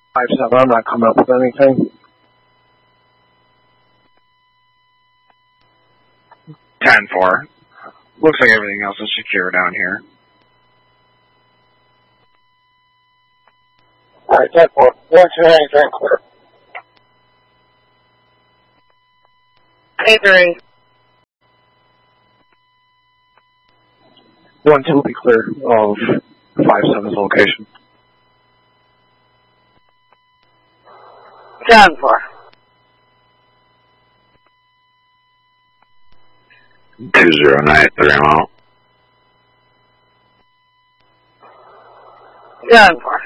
5-7, I'm not coming up with anything. 10-4. Looks like everything else is secure down here. Alright, 10-4. 1-2-9, clear. 8-3. 1-2 will be clear of 5-7's location. 10-4. 209, 3 out. 10-4.